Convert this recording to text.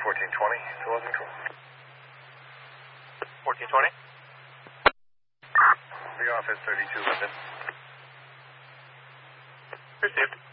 1420 to Low Control. 1420. The office 32 London. Received.